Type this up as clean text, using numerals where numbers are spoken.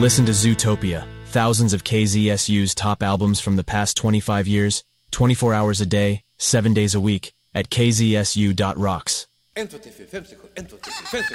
Listen to Zootopia, thousands of KZSU's top albums from the past 25 years, 24 hours a day, 7 days a week, at kzsu.rocks.